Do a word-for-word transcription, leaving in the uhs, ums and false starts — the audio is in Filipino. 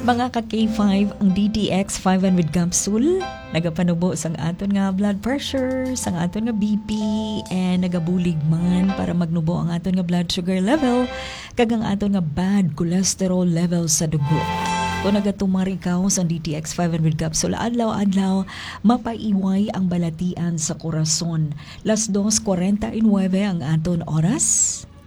Mga ka-K five, ang D T X five hundred capsule nagapanubo sang aton nga blood pressure, sang aton nga B P, and nagabulig man para magnubo ang aton nga blood sugar level kag ang aton nga bad cholesterol level sa dugo. Kung nagatumari ka sa D T X five hundred capsule, adlaw-adlaw, mapaiway ang balatian sa korason. Las dos forty-nine ang aton oras.